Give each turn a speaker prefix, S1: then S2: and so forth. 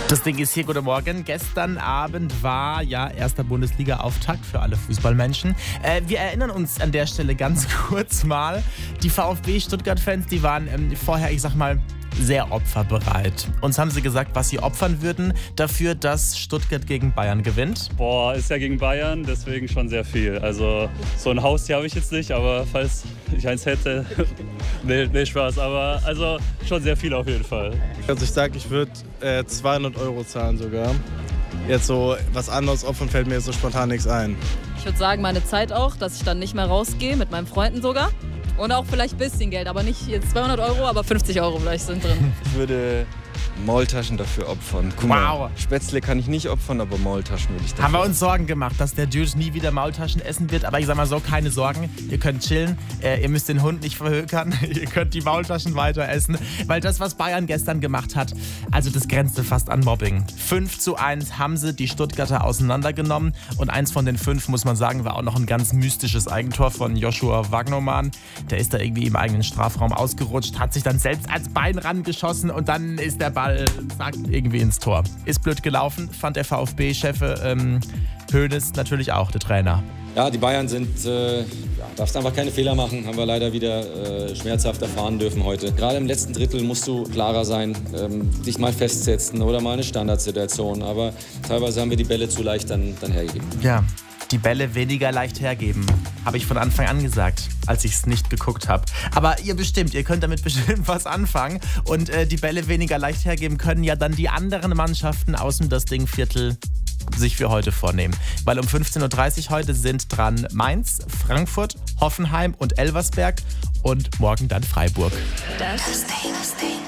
S1: Das Ding ist hier, guten Morgen. Gestern Abend war ja erster Bundesliga-Auftakt für alle Fußballmenschen. Wir erinnern uns an der Stelle ganz kurz mal. Die VfB-Stuttgart-Fans, die waren vorher, ich sag mal, sehr opferbereit. Uns haben sie gesagt, was sie opfern würden dafür, dass Stuttgart gegen Bayern gewinnt.
S2: Boah, ist ja gegen Bayern, deswegen schon sehr viel. Also so ein Haustier habe ich jetzt nicht, aber falls ich eins hätte, nee, Spaß. Aber also schon sehr viel auf jeden Fall.
S3: Also ich sage, ich würde 200 € zahlen sogar. Jetzt so was anderes opfern fällt mir jetzt so spontan nichts ein.
S4: Ich würde sagen, meine Zeit auch, dass ich dann nicht mehr rausgehe, mit meinen Freunden sogar. Und auch vielleicht ein bisschen Geld, aber nicht jetzt 200 €, aber 50 € vielleicht sind drin.
S5: Ich würde Maultaschen dafür opfern. Guck mal, Spätzle kann ich nicht opfern, aber Maultaschen würde ich dafür.
S1: Haben wir uns Sorgen gemacht, dass der Dude nie wieder Maultaschen essen wird. Aber ich sag mal so, keine Sorgen. Ihr könnt chillen. Ihr müsst den Hund nicht verhökern. Ihr könnt die Maultaschen weiter essen. Weil das, was Bayern gestern gemacht hat, also das grenzte fast an Mobbing. 5:1 haben sie die Stuttgarter auseinandergenommen. Und eins von den 5, muss man sagen, war auch noch ein ganz mystisches Eigentor von Joshua Wagnermann. Der ist da irgendwie im eigenen Strafraum ausgerutscht, hat sich dann selbst als Bein rangeschossen und dann ist der Ball, zack, irgendwie ins Tor. Ist blöd gelaufen, fand der VfB-Chef Hoeneß natürlich auch, der Trainer.
S6: Ja, die Bayern sind, darfst einfach keine Fehler machen, haben wir leider wieder schmerzhaft erfahren dürfen heute. Gerade im letzten Drittel musst du klarer sein, dich mal festsetzen oder mal eine Standardsituation, aber teilweise haben wir die Bälle zu leicht dann hergegeben.
S1: Ja. Die Bälle weniger leicht hergeben. Habe ich von Anfang an gesagt, als ich es nicht geguckt habe. Aber ihr könnt damit bestimmt was anfangen. Und die Bälle weniger leicht hergeben können ja dann die anderen Mannschaften aus dem Das Ding-Viertel sich für heute vornehmen. Weil um 15:30 Uhr heute sind dran Mainz, Frankfurt, Hoffenheim und Elversberg und morgen dann Freiburg.
S7: Das Ding.